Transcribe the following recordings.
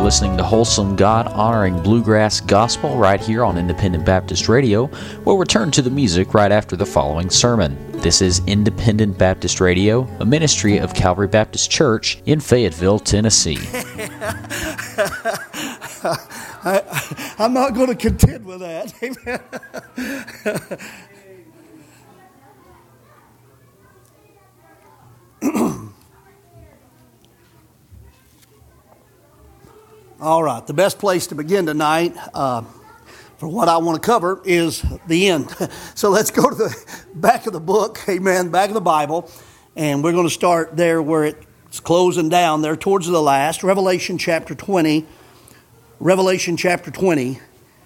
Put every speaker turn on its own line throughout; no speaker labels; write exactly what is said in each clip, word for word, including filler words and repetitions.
listening to wholesome, God-honoring bluegrass gospel right here on Independent Baptist Radio. We'll return to the music right after the following sermon. This is Independent Baptist Radio, a ministry of Calvary Baptist Church in Fayetteville, Tennessee.
I, I'm not going to contend with that. Amen. All right, the best place to begin tonight uh, for what I want to cover is the end. So let's go to the back of the book, amen, back of the Bible, and we're going to start there where it's closing down there towards the last, Revelation chapter twenty, Revelation chapter twenty,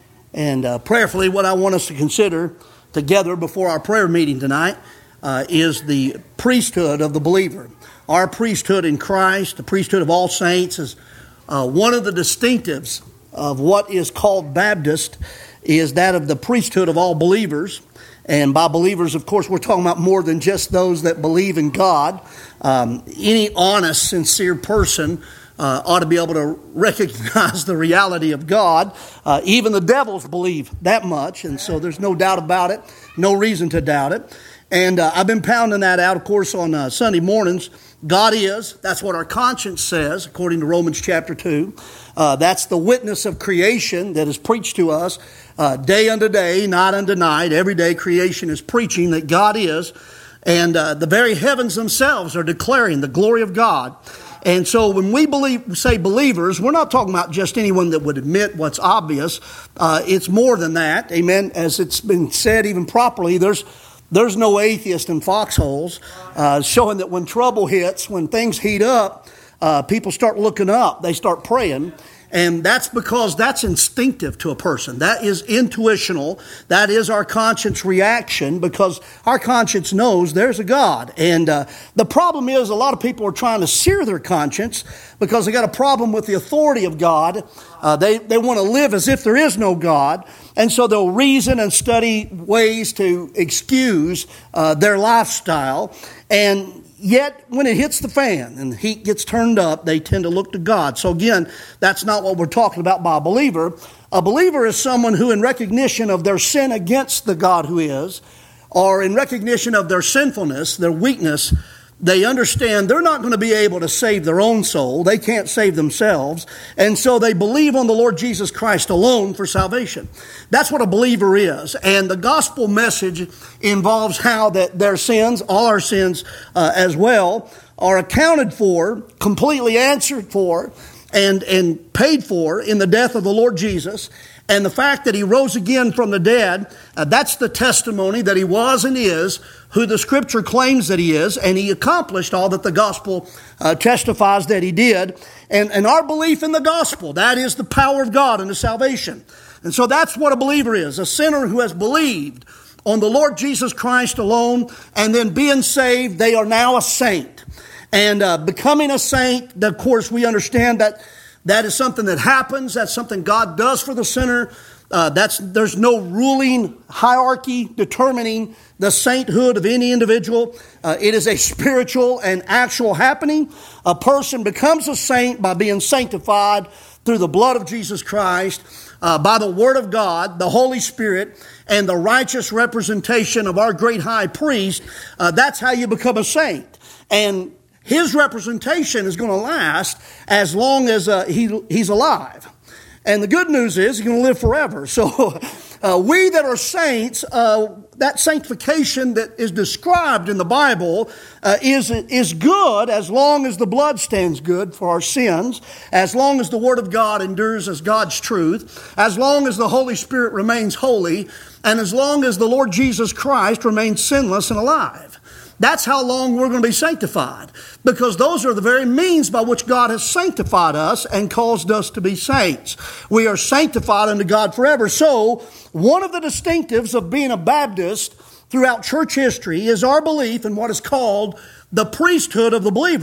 and uh, prayerfully what I want us to consider together before our prayer meeting tonight uh, is the priesthood of the believer. Our priesthood in Christ, the priesthood of all saints, is Uh, one of the distinctives of what is called Baptist is that of the priesthood of all believers. And by believers, of course, we're talking about more than just those that believe in God. Um, any honest, sincere person uh, ought to be able to recognize the reality of God. Uh, even the devils believe that much, and so there's no doubt about it, no reason to doubt it. And uh, I've been pounding that out, of course, on uh, Sunday mornings. God is, that's what our conscience says, according to Romans chapter two. Uh, that's the witness of creation that is preached to us uh, day unto day, night unto night. Every day creation is preaching that God is. And uh, the very heavens themselves are declaring the glory of God. And so when we believe, say believers, we're not talking about just anyone that would admit what's obvious. Uh, it's more than that. Amen. As it's been said even properly, there's There's no atheist in foxholes, uh, showing that when trouble hits, when things heat up, uh, people start looking up. They start praying. And that's because that's instinctive to a person. That is intuitional. That is our conscience reaction because our conscience knows there's a God. And uh, the problem is a lot of people are trying to sear their conscience because they got a problem with the authority of God. Uh, they, they want to live as if there is no God. And so they'll reason and study ways to excuse uh, their lifestyle. And yet, when it hits the fan and the heat gets turned up, they tend to look to God. So again, that's not what we're talking about by a believer. A believer is someone who, in recognition of their sin against the God who is, or in recognition of their sinfulness, their weakness, they understand they're not going to be able to save their own soul. They can't save themselves. And so they believe on the Lord Jesus Christ alone for salvation. That's what a believer is. And the gospel message involves how that their sins, all our sins uh, as well, are accounted for, completely answered for, and, and paid for in the death of the Lord Jesus. And the fact that He rose again from the dead, uh, that's the testimony that He was and is who the Scripture claims that He is, and He accomplished all that the gospel uh, testifies that He did. And, and our belief in the gospel, that is the power of God unto salvation. And so that's what a believer is, a sinner who has believed on the Lord Jesus Christ alone, and then being saved, they are now a saint. And uh, becoming a saint, of course, we understand that that is something that happens. That's something God does for the sinner. Uh, that's there's no ruling hierarchy determining the sainthood of any individual. Uh, it is a spiritual and actual happening. A person becomes a saint by being sanctified through the blood of Jesus Christ, uh, by the Word of God, the Holy Spirit, and the righteous representation of our great high priest. Uh, that's how you become a saint. And His representation is going to last as long as uh, he, he's alive. And the good news is he's going to live forever. So uh, we that are saints, uh, that sanctification that is described in the Bible uh, is, is good as long as the blood stands good for our sins, as long as the Word of God endures as God's truth, as long as the Holy Spirit remains holy, and as long as the Lord Jesus Christ remains sinless and alive. That's how long we're going to be sanctified, because those are the very means by which God has sanctified us and caused us to be saints. We are sanctified unto God forever. So one of the distinctives of being a Baptist throughout church history is our belief in what is called the priesthood of the believer.